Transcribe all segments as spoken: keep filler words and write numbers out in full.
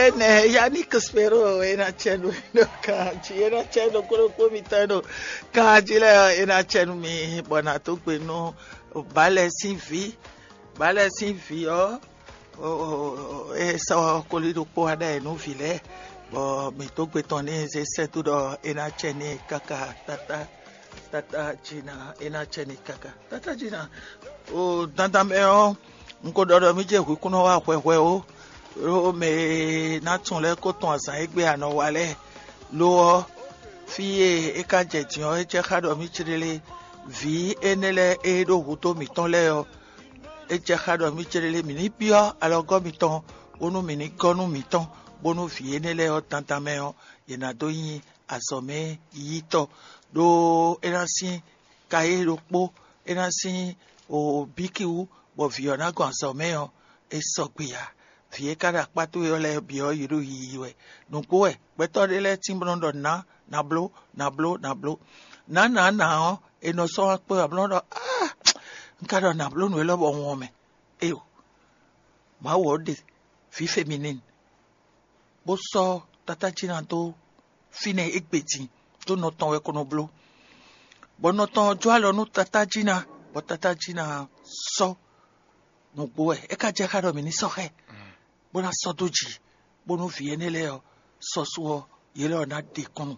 bene, Yannick spero in accenno no kanji, in accenno quello comitano kanji le in accenno mi bonato queno bale sinfi, bale sinfi o o e so quello do po ada no file, bo mi to kwetone se setu do in accenno kaka tata tata Gina in accenno kaka tata Gina o dandameo nkododo mi je kuno wa hwehwe o o me na tun le ko ton asan egbe ana wale lo fi e ka je ti o je khado mi chirele vi enele e do huto mi ton le o e je khado mi chirele mi ni bio alogo mi ton onu mi ni gonu mi ton bonu fi enele o tantame o ina do yin asome yito do erasin kaye ropo erasin o bikiu bo vi ona go asome o e sogbeya vie kada kpatu yo le bio yiru yiwe nunko e beto de le timbrondo na na blo na blo na blo na na na o e no so pe ablondo ah nkado na blo no lo bo won me e o ma wo de fi feminine bo so tata Gina to fine egbeti to no ton we kono blo bo no ton jo alo nu tata Gina bo tata Gina so nunko e e ka je kado mi ni so he bona sodoji bono vienele o soso yele na de kono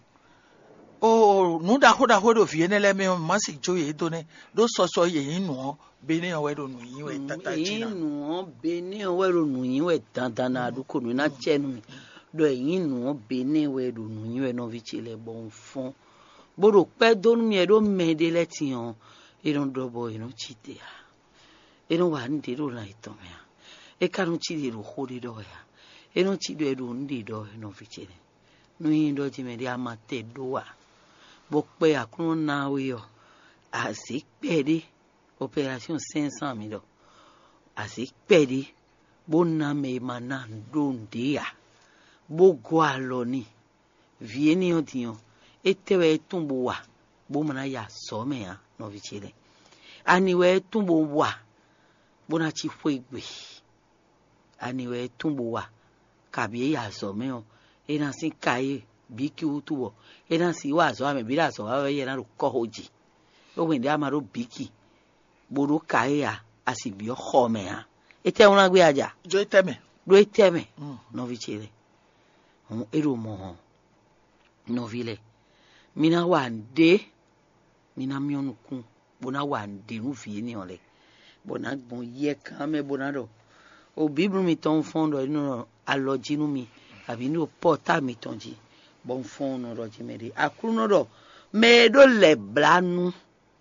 o nu da hoda hodo vienele me masi joye done do soso ye inu bene o wedo nu yin we tata Gina inu bene o wedo nu yin we dandan na du kono na chenu do inu bene wedo nu yin we no vichile bon fon bodo pe donu mi edo medele ti on e don dobo ino chitea e no wa ndi ro na itomea e kanu chidi ro hori do ya e non chidi e ro ndi do no vichere no indo ti me di amate doa bo pe akun na we yo asik pedi operation cinq cent mille do asik pedi bona me mana do ndia bo gwalo ni vieni odien e tewe tumbo wa bo mana ya so me ya no vichere ani we tumbo wa bona chi fwegbe aniwe tumbo wa kabi ya so me o ena sin kai biki utubo ena si wa so ame bila so wa ye na ro ko hoji o we ndi amaro biki boru kai ya asibi o khome ya ete una gbe aja jo iteme do iteme mm. no vichere on ero mo no vile mina wande mina mionukun bona wande nu vie ni ole bona gbon ye kan me bona do o bible mi ton fondo ino alojinu mi abi ni o porta mi tonji bon fondo ro jimeri akuno do me do le blanu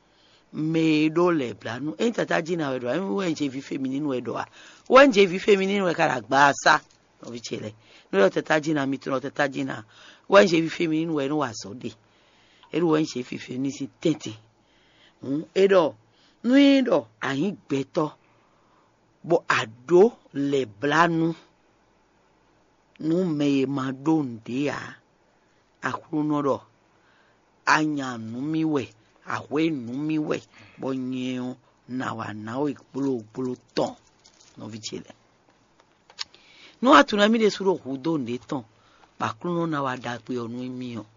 me do le blanu en tata Gina we do en je vi feminine we do a wen je vi feminine we kara gbasa no vi chele no tata Gina mi to tata Gina wen je vi feminine we no wa so de eru wen je vi feminine si tete um edo no edo ayin gbeto bo ado le blanu nu me madonde a akuno do anya nu miwe ahwe nu miwe bo nyen na wa na o ikpolo ikpolo ton no vichele no atuna mi de suro hudo nde ton bakuno na wa da pe onu mi o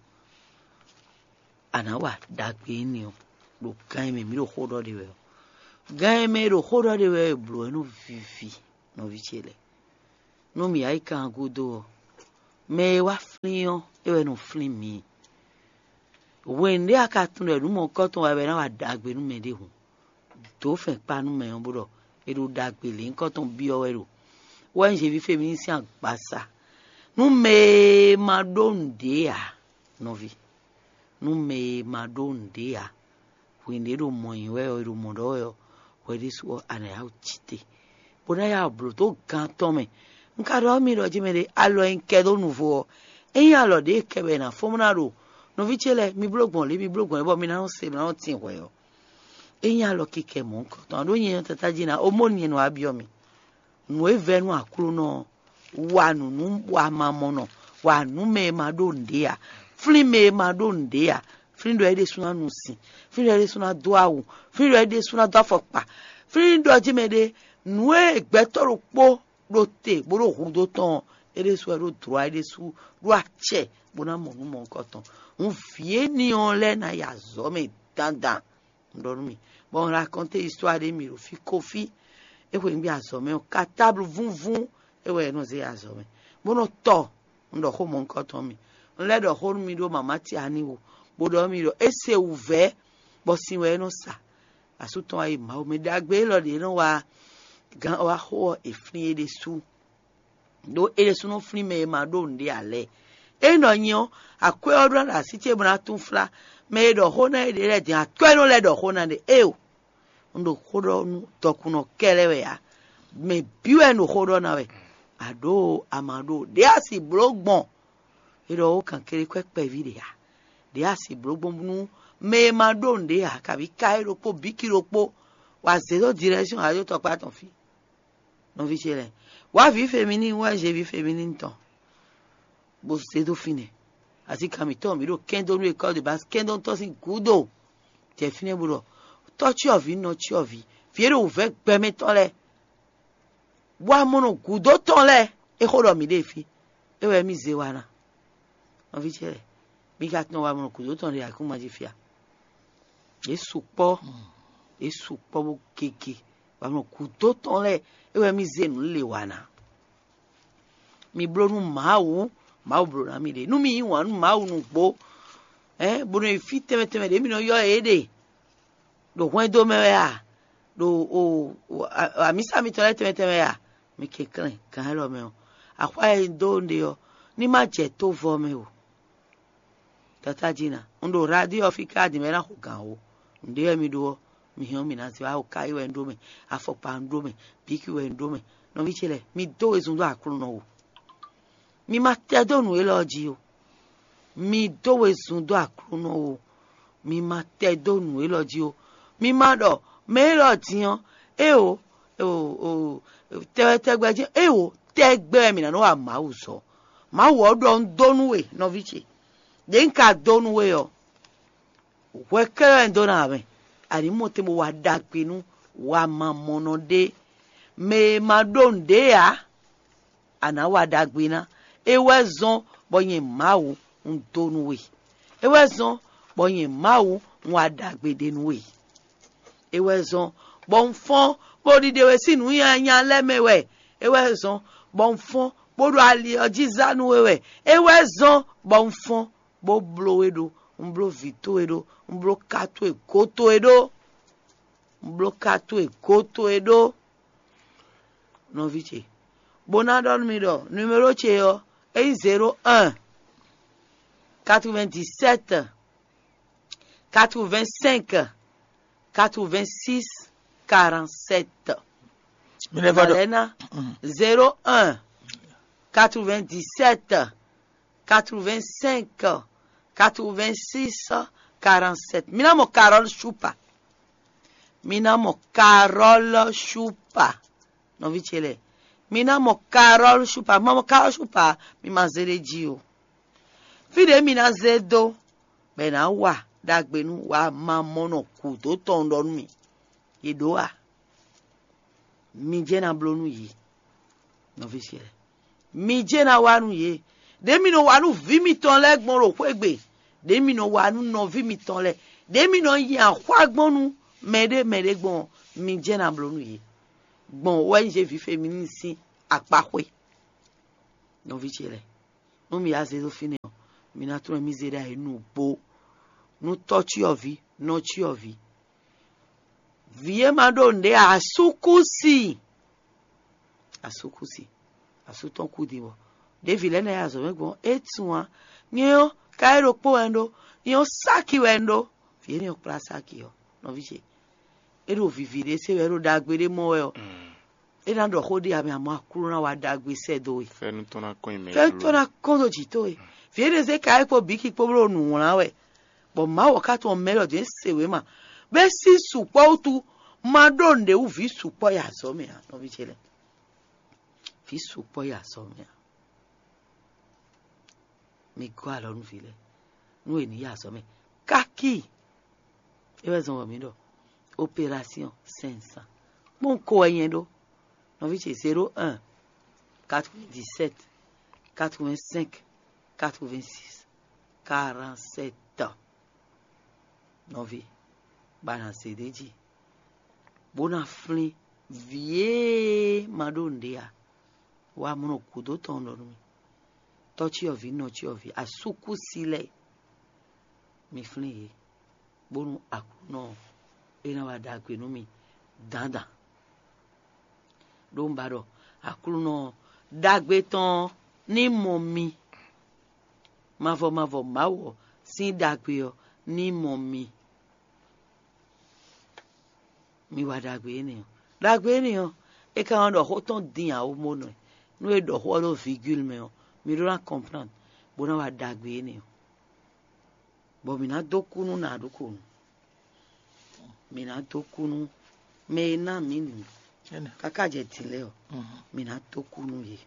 ana wa da pe ni o lo kan me mi lo hodo de we game ro hodo de we blo no vivi no vichele no mi ai kan gudo me wa flio e we no fli mi wende akatun re mo ko ton wa be na wa dagbe nu me de hu to fe pa nu me on bodo e ro dagbe le nkan ton bi o ero wen je vi femi si agbasa nu me madonde a no vi nu me madonde a wende ro mo yin we o ro mo do yo we this wo ana ya chite bona ya bro to gan to me nka do mi ro jimere alo en kedo nuvo en ya lo de kebe na fomuna ro no vichele mi blogbon le mi blogbon e bo mi na no se na no tin we yo en ya lo kike mo nko to do yin tata Gina o mo ni no abio mi no e venu akuru no wa nu nu wa mamo no wa nu me madonde a fli me madonde a frindo e de suna nu si frindo e de suna do awu frindo e de suna do afokpa frindo jimede nu e gbetoro po rote boro hudo ton ere su ero droit ere su roache bona monu mon koton on vie ni on le na ya zo me dandan ndormi bon raconter histoire de miro fi kofi e we nbi azo me o ka table vun vun e we no ze azo me bono to ndo ko mon koton mi on le do ho mi do mama ti ani wo bodo mi do ese uve bo si we no sa asuton ayi ma o me dagbe lo de no wa gan wa ho e fni de su do ere su no fni me ma do ndi ale e no nyo akwe odra la si che buna tun fla me do ho na de re di akwe no le do ho na de e o ndo khodo nu to kuno kelewe ya me biwe no khodo na we ado amado de asi blogbon e do kan kere kwe pe vide ya de asi blogbon nu me ma do nde ya ka bi kai ro po bikiro po wa zero direction ayo to pa ton fi non vi chere wa vi féminine wa je vi féminine ton bo se do fine asi kamito mi do kendo nu école de base kendo to si gudo te fine buro to chi ovi no chi ovi fiere o ve gbe ton le wa mono gudo ton le e khodo mi de fi e we mi ze wana non vi chere mi kat no wa mono gudo ton le akuma ji fia Yesu po Yesu po bo keke wa mono gudo ton le e we mi ze nu le wana mi bro nu mawu mawu bro na mi de nu mi wan mawu nu gbo eh bo no fi teme teme de mi no yo ede do hwen do me ya do o a mi sa mi tole teme teme ya mi ke kan kan lo me o akwa e do nde yo ni ma je to vo me o tata jina ndo radio fika di me na ko gan o nde mi do mi ho mi na ti wa o kai we ndo me afo pa ndo me biki we ndo me no vi chele mi do ezun do akuru no o mi ma te do nu eloji o mi do ezun do akuru no o mi ma te do nu eloji o mi ma do me lo tiyan e o o te te gbeje e o te gbe mi na no wa ma uso ma wo do ndonu we no vi che de nka donu we o we kere ndo na me ari mo te mo wa dagbe wa ma mono de me ma donde ya ana wa dagbe na e we zon boyin mawu ndonu we e we zon boyin mawu wa dagbe de nu we e we zon bon fon bo di de we sinu yan yan lemewe e we zon bon fon bo do ali ojiza nu we e we zon bon fon bo blo edo mblo vito edo mblo kato e koto edo mblo kato e koto edo non vice bonadon mi do numéro che yo e zéro un quatre-vingt-dix-sept quatre-vingt-cinq quatre-vingt-six quarante-sept Malena zéro un quatre-vingt-dix-sept quatre-vingt-cinq quatre-vingt-six quarante-sept Mina mo Carole Choupa Mina mo Carole Choupa non vi chele Mina mo Carole Choupa Mamo Carole Choupa mi mazere jio Fide mina zedo bena wa dagbenu wa mamono ku to tondo mi idoa mi jena blonu yi non vi chele mi jena wanu ye Demi no wanu vimi ton le gbon ro kwegbe demi no wanu no vimi ton le demi no yi an kwa gbon nu mede mede gbon mi je na blonu yi gbon we je vi féminine si apakwe no vi chele no mi aze do fine mi na tro mi zera enu bo no touch your vi no chi your vi vie mado nde asukusi asukusi asuton kudiwo Devile na yazo megbon etuan nyo kairo po endo nyo saki wendo fieni o pra saki yo no viche ero vivire se wero dagbere mo yo e na do khodi ami ama kuru na wa dagbe se do e fe nu tona ko ime fe tona kondo jito e fieni se kai po biki po bro nu won we bo ma wo ka to melo de sewe ma be si supo tu ma donde u vi supo ya so me no viche le fi supo ya so me mi kwa lo nu file nu eni ya so me kaki e we zon mi do opération cinq cents mon ko yen do no vi che zéro un quatre-vingt-dix-sept quatre-vingt-cinq, quatre-vingt-six, quarante-sept. Novi, balance deji. Bona flin, vie madondea. Wa mono kudo tondo mi. Tochi ovi, nochi ovi. Asuku sile. Mi flin ye. Bonu akuno. Ena wadagwe no mi. Danda. Don baro. Akuno. Dagbe ton. Ni momi. Mavo mavo mawo. Sin dagbe yo. Ni momi. Mi wadagwe ene yo. Dagbe ene yo. E ka ando hoton din a o mono. Nou e do holo virgule me yo. Mi do na comprendre. Bona wadagwe ene yo. Bo mi na dokunu na dokunu. Mi na dokunu. Me na mini. Kaka je tile yo. Mi na dokunu ye.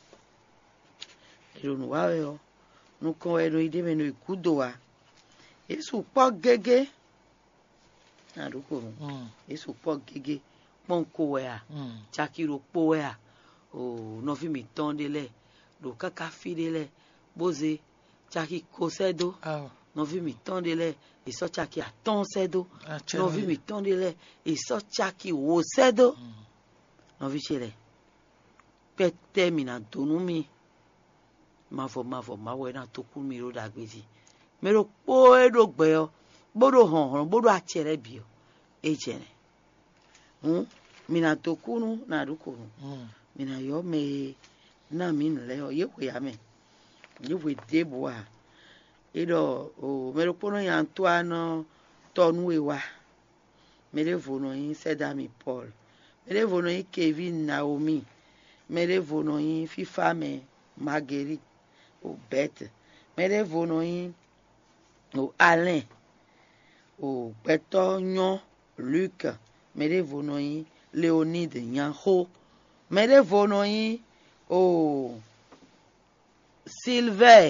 Ero nu wa yo. Nu kon eno ide me no ikudo wa. Yesu po gege. Na dokunu. Yesu po gege. Ponko we a. Chakiro po we a. O no fi mi tondele. Do kaka fidele. Boze. Chaki kosedo. No vi mi tondele. E so chaki a tonsedo. No vi mi tondele. E so chaki wosedo. No vi chile. Pete mi na donu mi. Mavo mavo mawe na toku mi ro dagbeji. Mero po edo gbeyo. Bodo hon hon. Bodo a chere biyo. E chene. Hmm? Mi na toku nu na dukunu. Mi na yo me na min leo. Yewe ya me. Yewe debo a. Edo o mero pono ya Antoine tonu ewa. Mere vono yin Sedami Paul. Mere vono yin Kevin Naomi. Mere vono yin Fifa me Marguerite o Bette. Mere vono yin o Alain o Beto Nyon Luc. Mere vono yin Leonide Nyanho. Mere vono yin o Sylvain.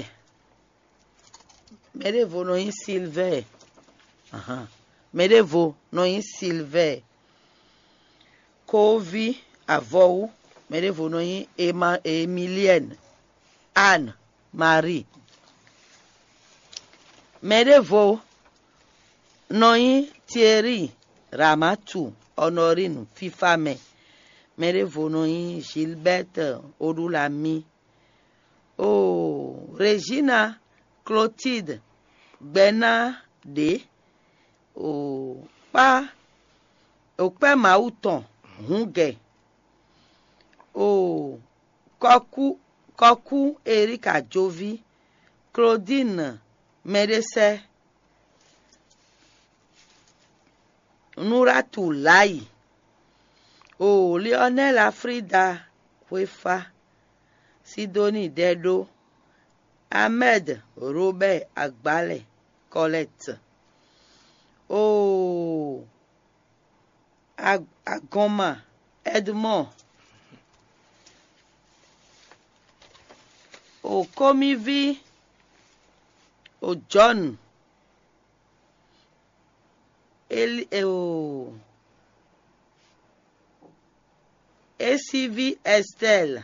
Merevo no yin Sylvain. Aha. Merevo no yin Sylvain. Kovi avou. Merevo no yin Emma Emilienne. Anne Marie. Merevo no yin Thierry Ramatu Honorine Fifame. Merevo no yin Gilberte Odulami. Oh, Regina Clotilde Bena de o pa o pe mauton hunge o koku koku Erika Jovi Claudine Medese Nuratu Lai o Lionel Afrida Wefa Sidoni Dedo Ahmed Robert Agbale Colette. Oh, Ag Agoma Edmond. Oh, Komivi. Oh, John. El, oh, A C V Estelle.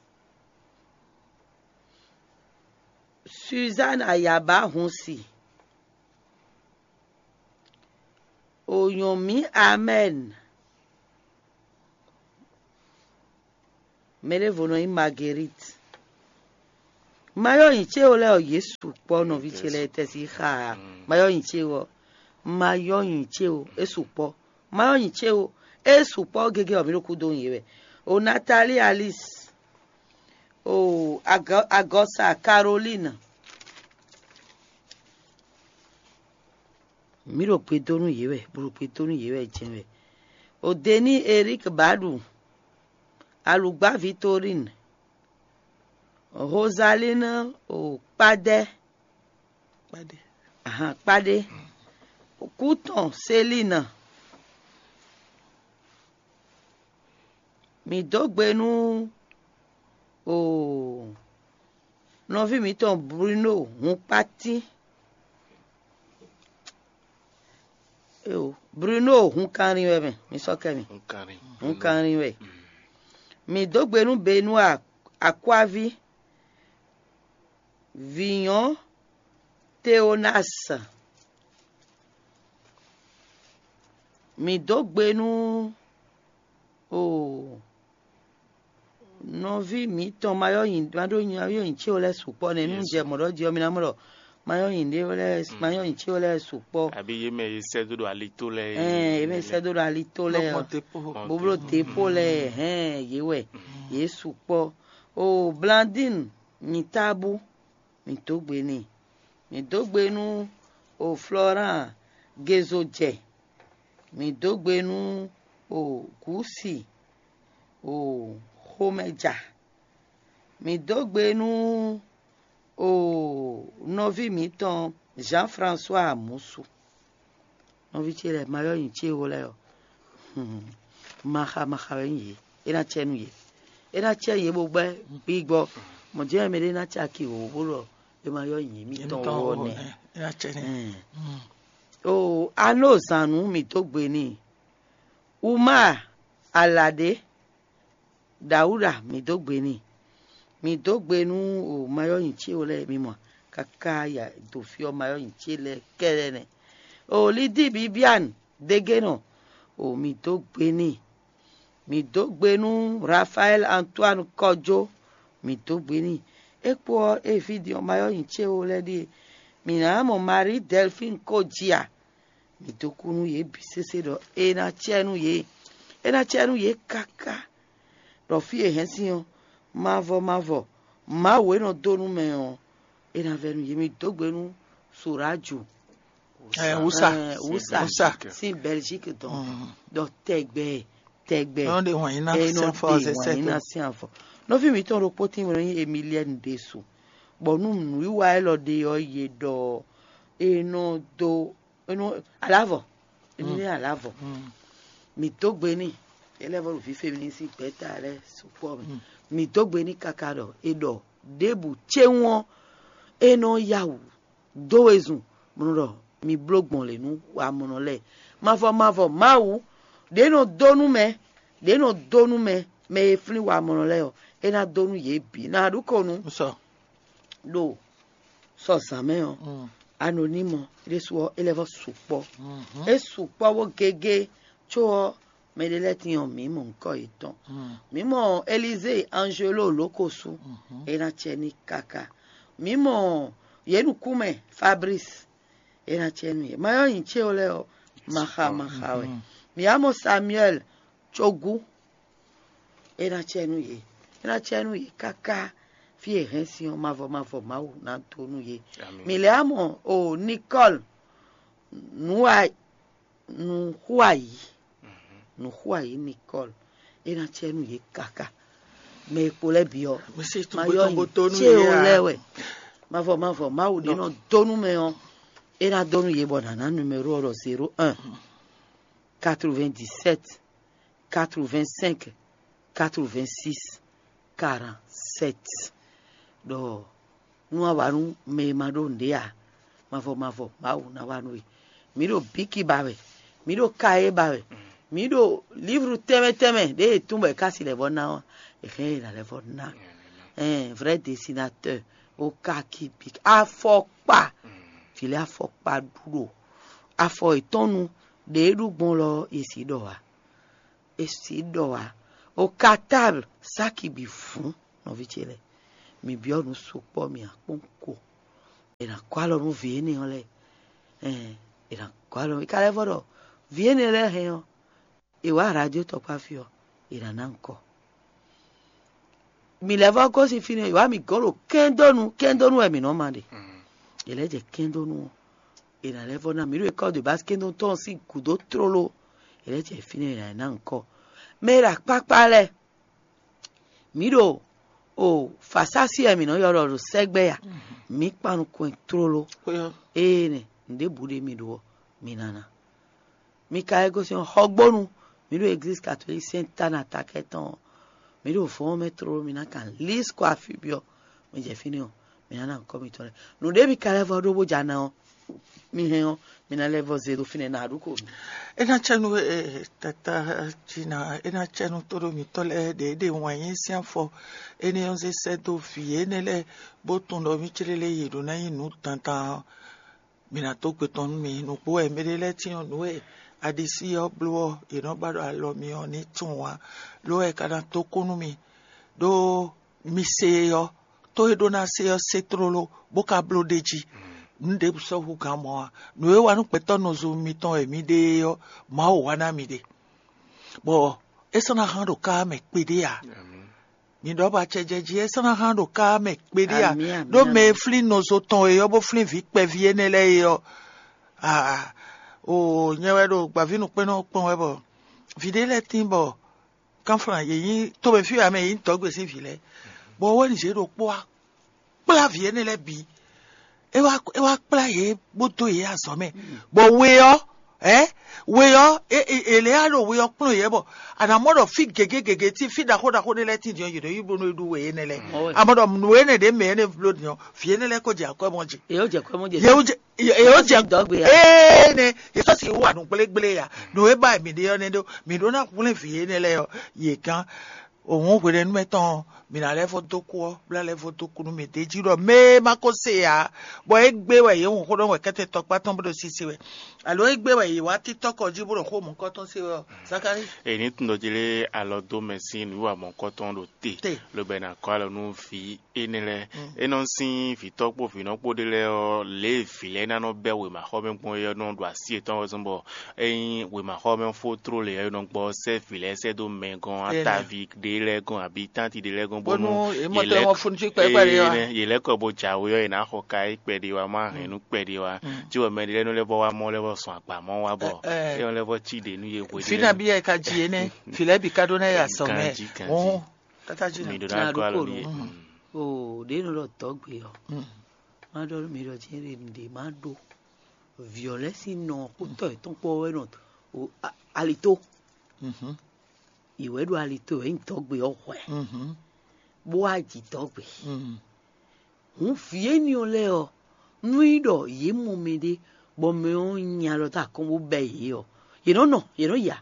Suzanne Ayaba Hunsi. Oyomi Amen. Mere vono in Marguerite. Mayo inche ole o Yesu po no vichele tesi ha. Mayo inche o. Mayo inche o esu po. Mayo inche o esu po gege o miroku don yewe. O Natalie Alice. O Agosa Caroline. Miro pe donu yewe, buru pe donu yewe jenwe. O Denis Eric Badu. Alugba Victorine. Rosaline o Pade. Pade. Aha, Pade. O Couton Céline. Mi dogbenu o Novi miton Bruno un pati. Eu Bruno un kanrin we mi so kemi. Un kanrin. Un kanrin we. Mi dogbenu Benoit Akwavi Vignon Théonas. Mi dogbenu o novi mi ton mayo yin mado yin ayo yin chi ole supo ne nu je modo je omi na mo mayo yin de ole mayo yin chi ole supo abi ye me se do alito le eh me se do alito le boblo tepo le eh yewe ye supo o Blandine mi tabu mi dogbeni mi dogbenu o Florent Gezoje mi dogbenu o Kusi o Homeja mi dogbenu o novi miton Jean-François Amusu novi chele mayo yin che ole o maha maha yin ina chenu ye ina che ye gbogbo bigbo mo je me de na cha ki o bolo e mayo yin mi ton o ne ina chenu o ano sanu mi dogbeni Umar Alade Dauda mi dogbeni mi dogbenu o mayo yin chi ole mi mo kaka ya do fi o mayo yin chi le kere ne o Lidi Bibian Degeno o mi dogbeni mi dogbenu Raphael Antoine Kojo mi dogbeni epo e video mayo yin chi ole di mi na mo Marie Delphine Kojia mi dokunu ye bisese do e na chenu ye e na chenu ye kaka do fi e hensin mavo mavo ma we no donu me o e na venu ye mi dogbenu Suraju eh usa usa usa si Belgique donc do tegbe tegbe on de won ina e no for de se ina si anfo no fi mi ton ro potin mo yin Emilienne Desu bonu nu iwa e lo de oye do e no do eno alavo eni alavo mi dogbeni elevo fi femini si beta re supo mi mi dogbeni kakado edo debu chewon eno yawu doezun munro mi blogbon le nu wa monole mavo mavo mawu de no donu me de no donu me me fni wa monole o ena donu ye bi na dukonu so do so same o anonimo resuo elevo supo e supo wo gege cho medeleti on mi mo nko iton mi mo Élysée Angelo Lokosu ena cheni kaka mi mo yenu kume Fabrice ena cheni mayo yin che ole o maha mahawe mi amo Samuel Chogu ena chenu ye ena chenu ye kaka fi e hensi on mavo mavo mawu na tonu ye mi le amo o Nicole nuai nu huai nu huai Nicole ena chenu ye kaka me pole bio mi se tu mayo bo tonu che ye olewe mavo mavo mawu de no tonu me on ena donu ye bona na numéro oro zéro un quatre-vingt-dix-sept quatre-vingt-cinq quatre-vingt-six quarante-sept do nu awanu me mado ndia mavo mavo mawu na wanu miro biki bawe miro kae bawe miro livre teme teme de tumbe kasi le bona e re la le bona un vrai dessinateur o kaki bik afokpa file afokpa duro afo itonu de erugbon lo esi do wa esi do wa o katable saki bi fun no vichele mi bionu supo mi aponko era kwalo nu vieni ole eh era kwalo ikale vodo vieni le heyo e wa radio to pa fio era nanko mi leva go si fini e wa mi goro kendonu kendonu e mi no mande ele je kendonu era levo na mi ro e ko de bas kendonu ton si kudo trolo ele je fini era nanko mera papale miro o fasasi emi no yoro ro segbe ya mi panu ko trolo e ne nde bude mi do mi nana mi ka ego si hogbonu mi ro exist catholic saint ana taketon mi ro fo metro mi na kan lis kwa fibio mi je fini o mi nana ko mi tole no de mi ka levo do bo jana o mi hen mi na level zero fine na ruko ena chenu e tata china ena chenu toro mi tole de de wanyin sian fo ene onze sedo fi enele botun do mi chirele yiru na inu tanta mi na to pe ton mi nu po e medele ti onu e adisi o blo ino bado alo mi oni tunwa lo e kana to kunu mi do mi se yo to e do na se yo setrolo boka blo deji nde so hu ka mo no e wa nu pe ton no zo mi ton e mi de yo ma o wa na mi de bo e so na han do ka me pe de ya mi do ba chejeji e so na han do ka me pe de ya do me fli no zo ton e yo bo fli vi pe vi enele yo ah o nyewe do gba vinu pe no pon we bo videle tin bo kan fran ye yin to be fi ame yin to gbe si vile bo wo ni je do po a pla vi enele bi e wa e wa pla ye boto ye aso me bo we yo eh we yo e ele a do we yo pon ye bo and amodo fi gege gege ti fi da ko da ko le tin yo you do you no do we enele amodo we ne de me ne flood yo fi enele ko je akọ mo je e o je ko mo je ye o je e o je dogbe ya eh ne e so si wa nu gbelegbele ya no e ba mi de yo ne do mi do na kun le fi enele yo ye kan ohun were nu meton mi na le foto ko bla le foto kunu mi de jiro me ma ko se ya bo e gbe we ye hun ko do we kete to pa ton bodo sisi we alo e gbe we ye wa tiktok oji buro ko mu nkan ton se we Zakari e ni tun do jele alo do mesin wa mo nkan ton do te lo be na ko alo nu fi enele e non sin fi tokpo fi no po de le o le fi le na no be we ma ho me pon ye no do asi e ton o zombo e we ma ho me fo tro le e no gbo se fi le se do me gon atavik de le gon habitant de le gon bonu e mo te mo fun ti pe pe re wa ye le ko bo jawo yo ina ho kai pe de wa ma henu pe de wa ti wo me de no le bo wa mo le bo so apa mo wa bo e o le bo chi de nu ye we de fina bi e ka ji ene file bi ka do na ya so me o tata ji mi do na ko alo ni o de no lo to gbe yo ma do mi do ti re de ma do violence no ko to e ton po we no o alito mhm iwe do alito e to gbe o we mhm bo aji to gbe mhm un fie ni o le o nu ido ye mu mi de bo me o nya lo ta ko mo be yi o you don't know you know ya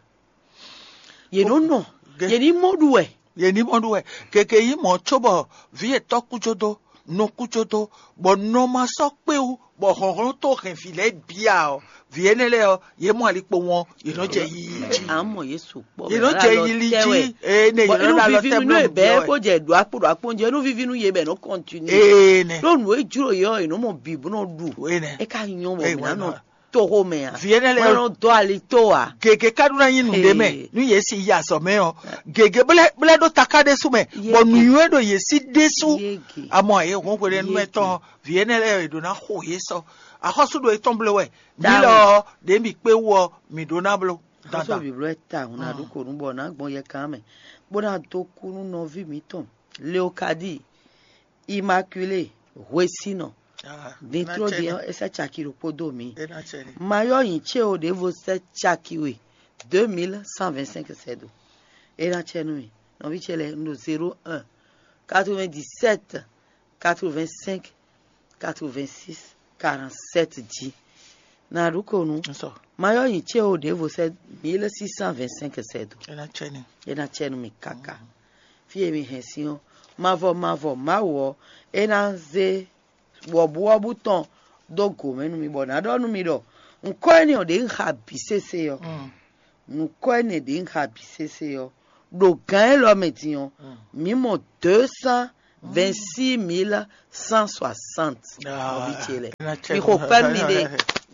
you don't know ye ni modu we ye ni modu we keke yi mo chobo vie to kujodo no kujodo bo no ma so pe o bo honron to ken file bia o viene le o ye mo ali po won you know je yi ji amo yesu po you know je yi li ji eh ne you know la lo te no be ko je do apo apo je no vivinu ye be no continue eh ne lo nu e juro yo no mo bibu no du e ka yan wo mi na no to ho me a viene le no do ali to a gege kaduna yin nu de me nu ye si ya so me o gege bele bele do takade su me bo nu ywe do ye si desu amo ye won kwere nu meton viene le do na ho ye so ahosu do itomble we mi lo de mi pe wo mi do na blo dada so bi blo ta una du ko nbo na gbon ye kan me bo na to kunu no vi mi ton leokadi immaculée wesino dentro de essa chakiro podo mi mayo yin che o de vo se chakiwe deux mille cent vingt-cinq cedo era chenu mi no vi chele no zéro un quatre-vingt-dix-sept quatre-vingt-cinq quatre-vingt-six quarante-sept di na ruko nu so mayo yin che o de vo se mille six cent vingt-cinq cedo era chenu era chenu mi kaka fie mi hension mavo mavo mawo ena ze wobu wobu ton dogo menu mi bona do nu mi do nko eni o de nha bisese yo nko eni de nha bisese yo do gan lo metion mi mo deux cent vingt-six mille cent soixante obitiele mi ko per mi de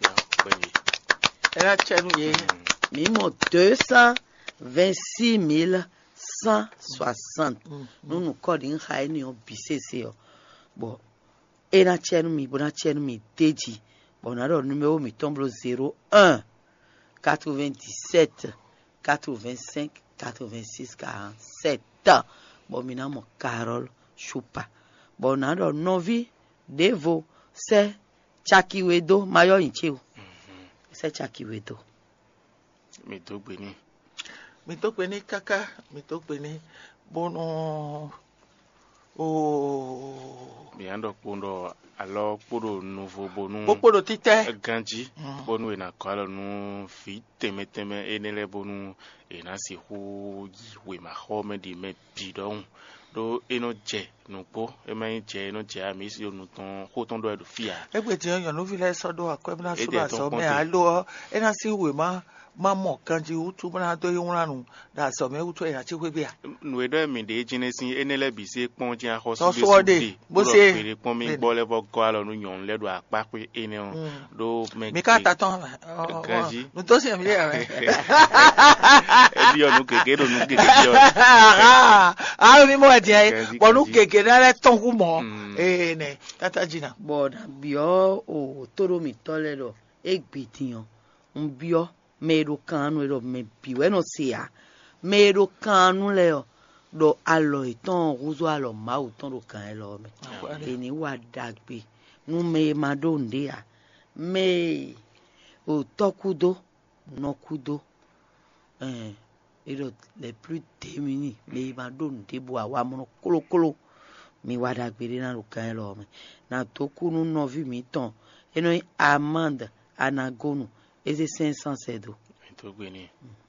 era chenu ye mi mo deux cent vingt-six mille cent soixante nunu ko de nha eni o bisese yo bo ena chenu mi bona chenu mi deji bona ro numéro mi tombe zéro un quatre-vingt-dix-sept quatre-vingt-cinq quatre-vingt-six quarante-sept bon mi na mo Carol Chupa bona ro novi devo se chakiwedo mayo incheu se chakiwedo mi to gbe ni mi to gbe ni kaka mi to gbe ni bono o miando pondo alo podo nouveau bonu podo tite ganji bonu ina kwalo nu fi teme teme enele bonu ina si hu we ma home di me bidon do eno je no po e ma je no je ami si onu ton ho ton do e do fia egbe ti yan no vi le so do akwebna so aso me alo ena si we ma mama kanji utu bana do yunranu da so me utu e ati kwebia no e do mi de jinesi enele bi se pon ji aho so so de bo se pere pon mi gbo le bo go alo nu yon le do apa pe ene on do me mi ka ta ton kanji no to se mi le e di onu keke do nu keke di o ah mi mo je bo nu keke na le ton ku mo eh ne tata jina boda bio o toro mi tole do egbetiyan un bio mero kanu ero me biwe no sia mero kanu le o do alo iton ruzo alo ma o ton do kan e lo me eni wa dagbe nu me ma do nde a me o tokudo no kudo eh ero le plus démunis me ma do nde bo awa mo kolo kolo mi wa dagbe na lo kan e lo me na tokunu no vi mi ton eno amande anagonu eze cinq cents sedo to gbeni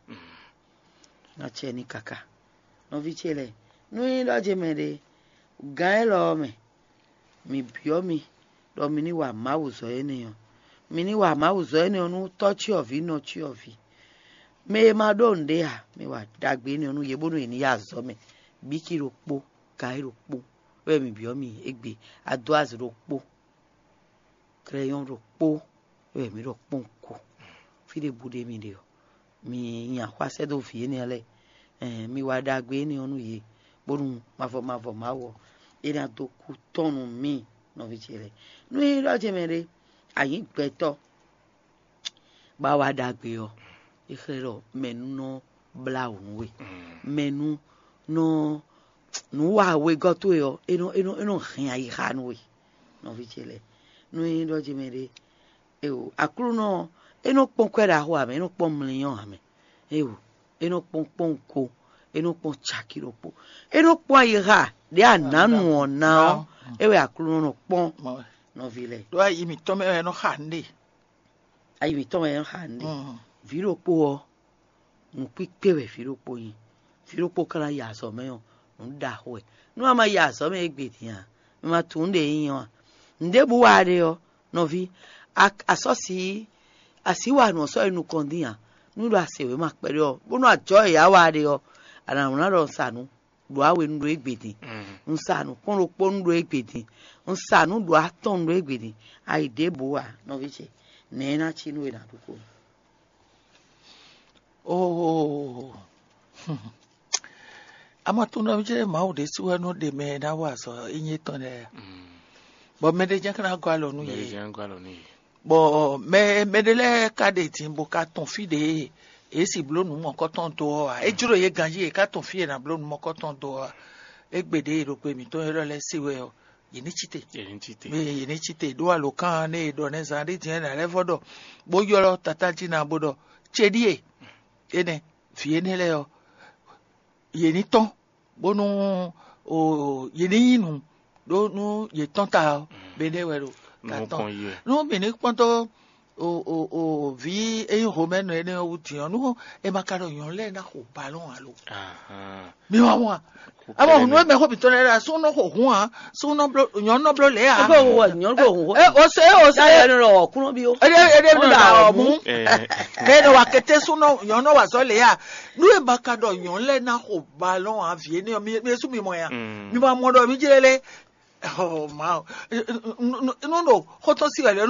na cheni kaka no vi chele no lo je mere gan lo me mi bio mi do mi ni wa mawuzo eniyan mi ni wa mawuzo eniyan nu touch of no chi of me ma do nde a mi wa dagbe ni onu yebonu eni ya zo me bi kiro po kai ro po we mi bio mi egbe ado azro po crayon ro po we mi ro ponko fide bude mi de mi yan kwa se do fi ni ale eh mi wa dagbe ni onu ye borun ma fo ma fo ma wo ina to ku tonu mi no vi chere no e lo je mere ayin gbeto ba wa dagbe o ikero menu no bla onwe menu no no wa we go to yo eno eno eno hin ayi hanu we no vi chere no e lo je mere e o akuru no eno pon kwera ho ame eno pon mlion ame ewo eno pon pon ko eno pon chakiro po eno pon ayira de ananu ona ewe akuru no pon no vile do ayi mi to me no hande ayi mi to me no hande viro po mu pipe we viro po yin viro po kala ya so me on nda ho e no ama ya so me egbetian ma tunde yin nde bu wa de o no vi asosi asiwa no so enu kondian nudo asewe ma pere o bunu ajo ya wa de o ana una ro sanu do awe ndu egbedin nsanu konro po ndu egbedin nsanu do aton ndu egbedin aide bo a no viche ne na chinu e na duko oh ama tuna viche ma o de suwa no de me na wa so inye ton e bo me de jankana go alo nu ye me de jankana alo ni bon mais mais de le kade tin bo ka ton fi de e si blo nu mo ko ton do a e juro ye ganji e ka ton fi na blo nu mo ko ton do a e gbede ro pe mi to ero le siwe o ye ni chite ye ni chite me ye ni chite do alo kan ne do ne za ri tin na le fodo bo yoro tata ji na bodo chedi e ene fi ene le o ye ni ton bo nu o ye ni yinu do nu ye ton ta be de wero no bini kwanto o o o vi e ho menu ene o ti onu e makaro yon le na ho balon alo aha mi wa wa abo no me ho bi to na so no ho hu a so no blo yon no blo le a go wo yon go wo e o se o se e ro kunu bi o e e e da mu e no wa kete so no yon no wa so le a nu e makaro yon le na ho balon a vi ene mi su mi mo ya mi ba mo do mi jirele oh ma no no no ho to si